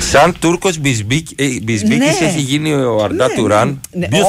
Σαν Τούρκος Μπισμπίκης έχει γίνει ο Αρντά Τουράν.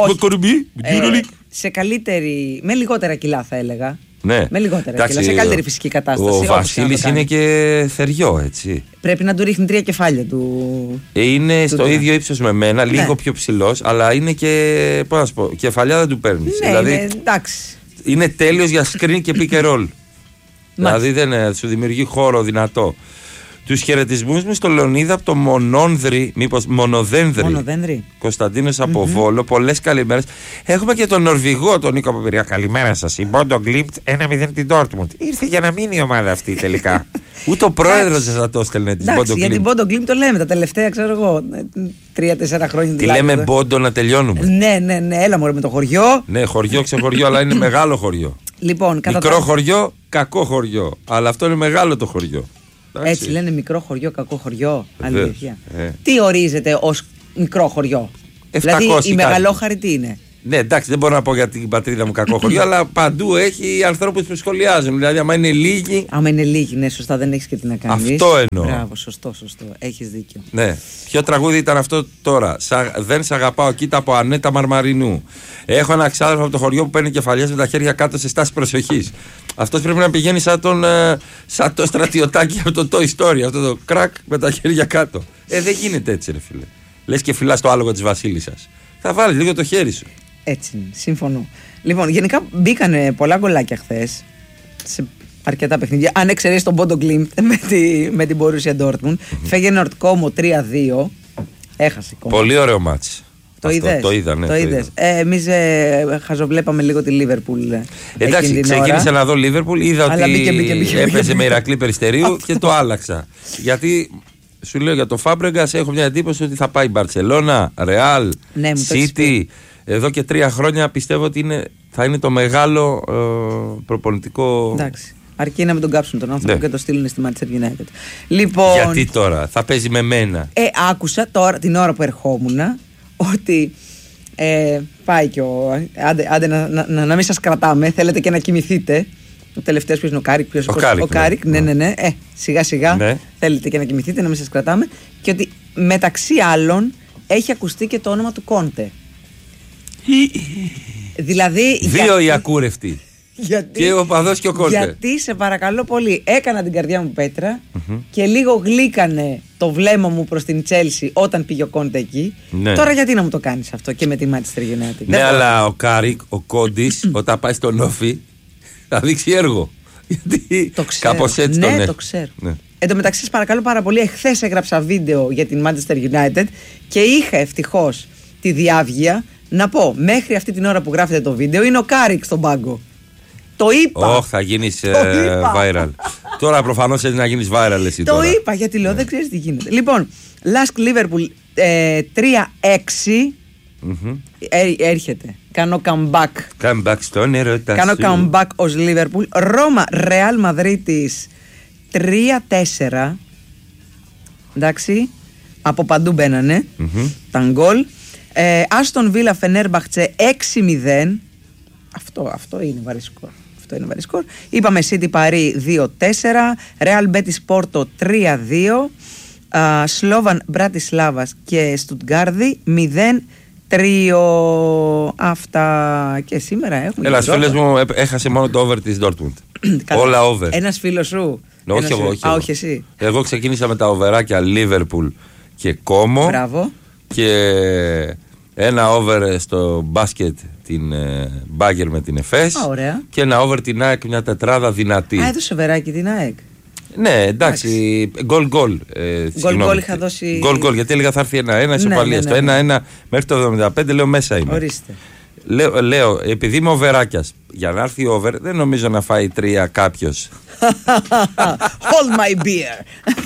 Σε καλύτερη, με λιγότερα κιλά θα έλεγα. Ναι. Με λιγότερα κιλά, σε καλύτερη φυσική κατάσταση. Ο Βασίλης είναι και θεριό, έτσι. Πρέπει να του ρίχνει 3 κεφάλια του. Είναι στο ίδιο ύψος με μένα, λίγο πιο ψηλός, αλλά είναι και. Πώς να σου πω, κεφαλιά δεν του παίρνει. Ναι, δηλαδή, εντάξει. Είναι τέλειος για screen και pick and roll. Δηλαδή δεν σου δημιουργεί χώρο δυνατό. Τους χαιρετισμούς μου στο Λεωνίδα από το Μονόνδρη, μήπως Μονοδένδρη. Κωνσταντίνος από Βόλο, πολλές καλημέρες. Έχουμε και τον Νορβηγό, τον Νίκο Παπηριά. Καλημέρα σας. Η Μπόντο Γκλίμπτ 1-0 την Ντόρτμουντ. Ήρθε για να μείνει η ομάδα αυτή τελικά. Ούτε ο πρόεδρος δεν θα το έστελνε την Μπόντο Γκλίμπτ. Για την Μπόντο Γκλίμπτ το λέμε τα τελευταία, ξέρω εγώ, 3-4 χρόνια. Τι λέμε Μπόντο να τελειώνουμε. Ναι, έλα μωρέ με το χωριό. Ναι, χωριό ξεχωριό, αλλά είναι μεγάλο χωριό. Λοιπόν, μικρό χωριό, κακό χωριό. Αλλά αυτό είναι μεγάλο το χωριό. Έτσι λένε μικρό χωριό, κακό χωριό. Αλήθεια. Τι ορίζεται ως μικρό χωριό? Δηλαδή η Μεγαλόχαρη τι είναι? Ναι, εντάξει, δεν μπορώ να πω για την πατρίδα μου κακό χωριό, αλλά παντού έχει ανθρώπους που σχολιάζουν. Δηλαδή, άμα είναι λίγοι. Άμα είναι λίγοι, ναι, σωστά, δεν έχεις και τι να κάνεις. Αυτό εννοώ. Μπράβο, σωστό. Έχεις δίκιο. Ναι. Ποιο τραγούδι ήταν αυτό τώρα? Δεν σ' αγαπάω, κοίτα, από Ανέτα Μαρμαρινού. Έχω ένα ξάδερφο από το χωριό που παίρνει κεφαλιές με τα χέρια κάτω σε στάση προσοχής. Αυτός πρέπει να πηγαίνει σαν το στρατιωτάκι από το Toy Story. Αυτό το κρακ με τα χέρια κάτω. Δεν γίνεται έτσι, ρε φίλε. Λες και φυλάς το άλογο της Βασίλισσας. Θα βάλεις λίγο το χέρι σου. Έτσι είναι, συμφωνώ. Λοιπόν, γενικά μπήκανε πολλά γκολάκια χθες σε αρκετά παιχνίδια. Αν εξαιρέσει τον Μπόντο Γκλίμπτ με την Borussia Dortmund. Φέγενορτ Κόμο 3-2. Έχασε Κόμο. Πολύ ωραίο μάτς. Το είδες? Το είδα, ναι. Το είδες. Εμείς χαζοβλέπαμε λίγο τη Λίβερπουλ. Εντάξει, ξεκίνησα να δω Λίβερπουλ. Είδα ότι έπαιζε με Ηρακλή Περιστερίου και το άλλαξα. Γιατί σου λέω για το Φάμπρεγκας έχω μια εντύπωση ότι θα πάει Μπαρτσελώνα, Ρεάλ, Σίτι. Εδώ και 3 χρόνια πιστεύω ότι θα είναι το μεγάλο προπονητικό. Εντάξει. Αρκεί να μην τον κάψουν τον άνθρωπο και το στείλουν στη Manchester United. Λοιπόν, γιατί τώρα θα παίζει με μένα? Άκουσα τώρα την ώρα που ερχόμουν ότι πάει και άντε να μην σας κρατάμε. Θέλετε και να κοιμηθείτε. Ο τελευταίος ποιος είναι? Ο Κάρικ. Ναι. Σιγά σιγά θέλετε και να κοιμηθείτε, να μην σας κρατάμε. Και ότι μεταξύ άλλων έχει ακουστεί και το όνομα του Κόντε. Δηλαδή. 2 οι ακούρευτοι. Και ο παδός και ο Κόντε. Γιατί σε παρακαλώ πολύ, έκανα την καρδιά μου πέτρα και λίγο γλύκανε το βλέμμα μου προς την Τσέλσι όταν πήγε ο Κόντε εκεί. Ναι. Τώρα γιατί να μου το κάνεις αυτό και με τη Manchester United? Ναι, αλλά ο Κάρικ, ο Κόντις, όταν πάει στον Όφι θα δείξει έργο. Γιατί κάπως έτσι τον το ξέρω. Ναι. Εν τω μεταξύ, σας παρακαλώ πάρα πολύ, εχθές έγραψα βίντεο για την Manchester United και είχα ευτυχώς τη διάβγεια να πω μέχρι αυτή την ώρα που γράφετε το βίντεο είναι ο Κάρικ στον πάγκο. Το είπα. Θα γίνεις viral. Τώρα προφανώς έτσι να γίνεις viral εσύ τώρα. Το είπα γιατί λέω δεν ξέρεις τι γίνεται. Λοιπόν, Lask Liverpool 3-6. Έρχεται. Κάνω comeback. Comeback στον ερώτα σου. Κάνω comeback ως Liverpool. Ρώμα Real Μαδρίτης 3-4. Εντάξει. Από παντού μπαίνανε τα γκολ. Άστον Βίλα Φενέρμπαχτσε 6-0. Αυτό είναι βαρύ σκορ. Είπαμε City Paris 2-4. Real Betis Porto 3-2. Σλόβαν Μπρατισλάβας και Στουτγκάρδη 0-3. Αυτά και σήμερα έχουμε. Ένας φίλος μου έχασε μόνο το over της Dortmund. Όλα over. Ένας φίλος σου? Όχι εγώ. Όχι εσύ. Εγώ ξεκίνησα με τα overάκια Liverpool και Κόμο. Μπράβο. Και ένα over στο μπάσκετ την Μπάγκερ με την Εφές. Και ένα over την ΑΕΚ, μια τετράδα δυνατή. Έδωσε βεράκι την ΑΕΚ. Ναι, εντάξει. Γκολ. Γκολ είχα δώσει. Γκολ, γιατί έλεγα θα έρθει ένα ισοπαλία. Το 1-1 μέχρι το 75 λέω μέσα είναι. Ορίστε. Λέω, επειδή είμαι οβεράκιας, για να έρθει over δεν νομίζω να φάει 3 κάποιος. Hold my beer.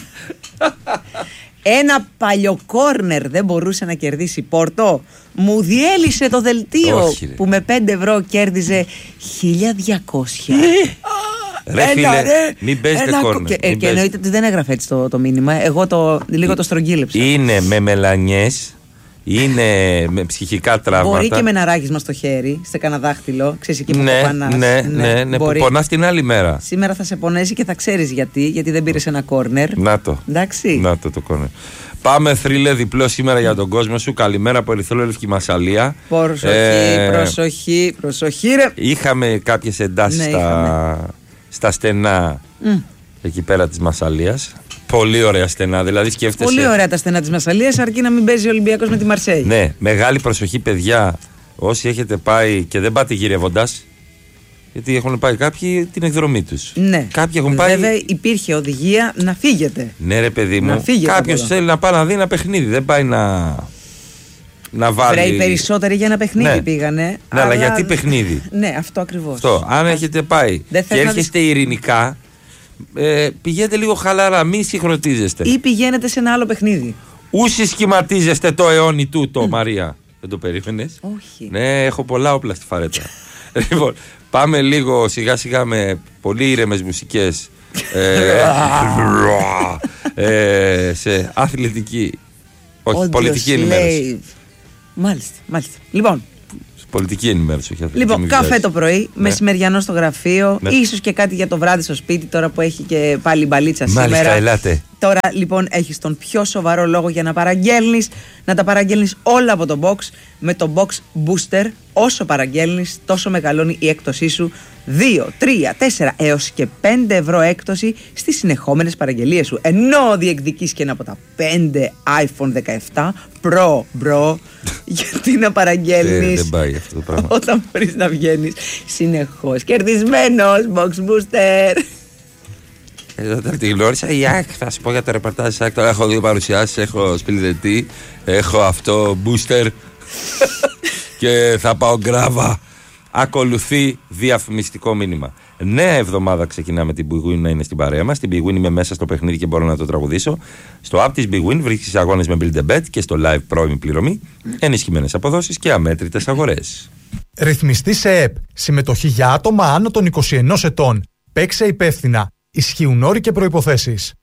Ένα παλιό κόρνερ δεν μπορούσε να κερδίσει Πόρτο. Μου διέλυσε το δελτίο. Όχι, που με 5 ευρώ κέρδιζε 1.200. Ρε φίλε, μην παίζετε κόρνερ. Και εννοείται ότι δεν έγραφε έτσι το μήνυμα. Εγώ λίγο το στρογγύλεψα. Είναι με μελανιές είναι με ψυχικά τραύματα. Μπορεί και με ένα ράγισμα στο χέρι, σε κανένα δάχτυλο. Ξέρεις εκεί που πονάς. Ναι, που πονάς την άλλη μέρα. Σήμερα θα σε πονέσει και θα ξέρεις γιατί δεν πήρες ένα κόρνερ. Να το. Εντάξει. Να το κόρνερ. Πάμε θρύλε διπλό σήμερα για τον κόσμο σου. Καλημέρα από Ερυθρόλευκη Μασσαλία. Προσοχή ρε. Είχαμε κάποιες εντάσεις στα στενά εκεί πέρα της Μασσαλίας. Πολύ ωραία στενά, δηλαδή σκέφτεσαι. Πολύ ωραία τα στενά της Μασσαλίας, αρκεί να μην παίζει ο Ολυμπιακός με τη Μαρσέη. Ναι, μεγάλη προσοχή, παιδιά. Όσοι έχετε πάει και δεν πάτε γυρεύοντας, γιατί έχουν πάει κάποιοι την εκδρομή τους. Ναι. Κάποιοι έχουν πάει. Βέβαια υπήρχε οδηγία να φύγετε. Ναι, ρε παιδί μου. Κάποιος θέλει να πάει να δει ένα παιχνίδι, δεν πάει να βάλει. Βρέει περισσότεροι για ένα παιχνίδι πήγανε. Ναι, αλλά γιατί παιχνίδι. Ναι, αυτό ακριβώς. Αν έχετε πάει και έρχεστε ειρηνικά. Πηγαίνετε λίγο χαλαρά, μην συγχρονίζεστε. Ή πηγαίνετε σε ένα άλλο παιχνίδι. Ούσι σχηματίζεστε το αιώνι τούτο, Μαρία. Δεν το περίμενες? Όχι. Ναι, έχω πολλά όπλα στη φαρέτρα. Λοιπόν, πάμε λίγο σιγά σιγά με πολύ ήρεμες μουσικές σε αθλητική, όχι, πολιτική ενημέρωση. Μάλιστα. Λοιπόν, πολιτική ενημέρωση, όχι αθλητική. Λοιπόν, καφέ το πρωί, μεσημεριανό στο γραφείο, ίσως και κάτι για το βράδυ στο σπίτι, τώρα που έχει και πάλι μπαλίτσα σήμερα. Μάλιστα, ελάτε. Τώρα λοιπόν έχεις τον πιο σοβαρό λόγο για να παραγγέλνεις, να τα παραγγέλνεις όλα από το box με το box booster. Όσο παραγγέλνεις, τόσο μεγαλώνει η έκπτωσή σου. 2, 3, 4 έως και 5 ευρώ έκπτωση στις συνεχόμενες παραγγελίες σου. Ενώ διεκδικείς και ένα από τα 5 iPhone 17 Pro, bro, γιατί να παραγγέλνεις δεν πάει αυτό το πράγμα. Όταν μπορείς να βγαίνεις συνεχώς κερδισμένος, box booster. Όταν τη γνώρισα, θα σου πω για το ρεπορτάζ. Έχω 2 παρουσιάσεις, έχω σπιλιδετή, έχω αυτό booster και θα πάω γκράβα. Ακολουθεί διαφημιστικό μήνυμα. Νέα εβδομάδα ξεκινάμε την Big Win να είναι στην παρέα μας. Στην Big Win είμαι μέσα στο παιχνίδι και μπορώ να το τραγουδήσω. Στο app της Big Win βρίσκεις αγώνες με Build a Bet και στο live πρώιμη πληρωμή, ενισχυμένες αποδόσεις και αμέτρητες αγορές. Ρυθμιστή σε ΕΠ. Συμμετοχή για άτομα άνω των 21 ετών. Παίξε υπεύθυνα. Ισχύουν όροι και προϋποθέσεις.